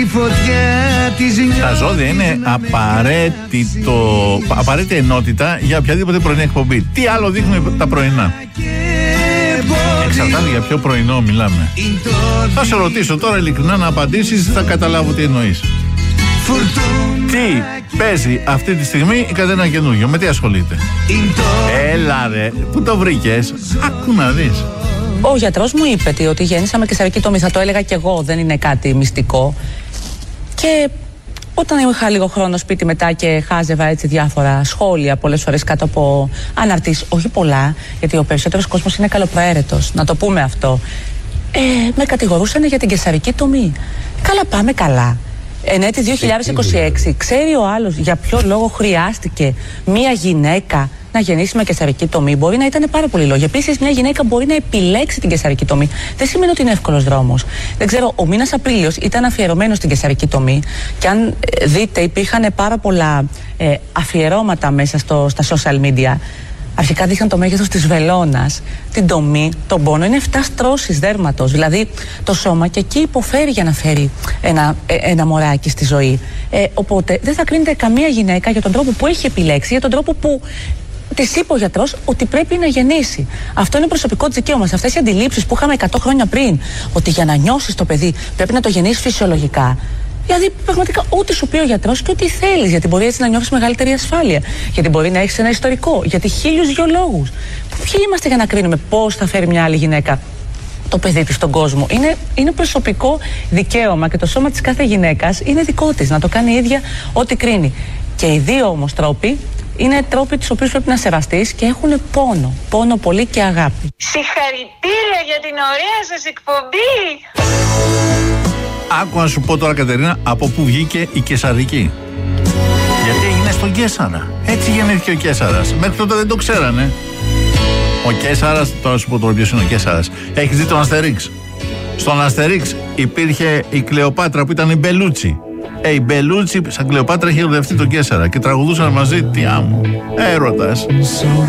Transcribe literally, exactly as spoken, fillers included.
Τα ζώδια είναι απαραίτητο, απαραίτητη ενότητα για οποιαδήποτε πρωινή εκπομπή. Τι άλλο δείχνουν τα πρωινά? Εξαρτάται για ποιο πρωινό μιλάμε. Θα σε ρωτήσω τώρα ειλικρινά να απαντήσεις, θα καταλάβω τι εννοείς. Τι παίζει αυτή τη στιγμή η Κατερίνα καινούργιο? Με τι ασχολείται? Έλα ρε, πού το βρήκες? Άκου να δεις. Ο γιατρός μου είπε ότι γέννησα με καισαρική τομή. Θα το έλεγα κι εγώ, δεν είναι κάτι μυστικό. Και όταν είχα λίγο χρόνο σπίτι μετά και χάζευα έτσι διάφορα σχόλια πολλές φορές κάτω από αναρτήσεις, όχι πολλά, γιατί ο περισσότερος κόσμος είναι καλοπροαίρετος, να το πούμε αυτό, ε, με κατηγορούσαν για την καισαρική τομή. Καλά, πάμε καλά. Εν έτη δύο χιλιάδες είκοσι έξι, ξέρει ο άλλος για ποιο λόγο χρειάστηκε μία γυναίκα να γεννήσει με καισαρική τομή? Μπορεί να ήταν πάρα πολλοί λόγοι. Επίσης, μια γυναίκα μπορεί να επιλέξει την καισαρική τομή. Δεν σημαίνει ότι είναι εύκολος δρόμος. Δεν ξέρω, ο μήνας Απρίλιος ήταν αφιερωμένος στην καισαρική τομή. Και αν ε, δείτε, υπήρχαν πάρα πολλά ε, αφιερώματα μέσα στο, στα social media. Αρχικά δείχναν το μέγεθος της βελόνας, την τομή, τον πόνο. Είναι εφτά στρώσεις δέρματος. Δηλαδή το σώμα και εκεί υποφέρει για να φέρει ένα, ένα μωράκι στη ζωή. Ε, οπότε δεν θα κρίνεται καμία γυναίκα για τον τρόπο που έχει επιλέξει, για τον τρόπο που της είπε ο γιατρός ότι πρέπει να γεννήσει. Αυτό είναι προσωπικό της δικαίωμα. Αυτές οι αντιλήψεις που είχαμε εκατό χρόνια πριν, ότι για να νιώσεις το παιδί πρέπει να το γεννήσεις φυσιολογικά. Δηλαδή, πραγματικά, ό,τι σου πει ο γιατρός και ό,τι θέλεις, γιατί μπορεί έτσι να νιώθεις μεγαλύτερη ασφάλεια. Γιατί μπορεί να έχεις ένα ιστορικό. Γιατί χίλιους δυο λόγους. Ποιοι είμαστε για να κρίνουμε πώς θα φέρει μια άλλη γυναίκα το παιδί της στον κόσμο? Είναι, είναι προσωπικό δικαίωμα και το σώμα της κάθε γυναίκας είναι δικό της να το κάνει η ίδια ό,τι κρίνει. Και οι δύο όμως τρόποι είναι τρόποι τους οποίους πρέπει να σεβαστείς και έχουν πόνο. Πόνο πολύ και αγάπη. Συγχαρητήρια για την ωραία σας εκπομπή! Άκου να σου πω τώρα, Κατερίνα, από πού βγήκε η καισαρική. Γιατί έγινε στον Καίσαρα. Έτσι γεννήθηκε ο Καίσαρας. Μέχρι τότε δεν το ξέρανε. Ο Καίσαρας, τώρα σου πω τώρα ποιος είναι ο Καίσαρας. Έχεις δει τον Αστερίξ? Στον Αστερίξ υπήρχε η Κλεοπάτρα που ήταν η Μπελούτσι. Ε, η Μπελούτσι σαν Κλεοπάτρα είχε ερωτευτεί τον Καίσαρα και τραγουδούσαν μαζί. Τι άμμο, έρωτας.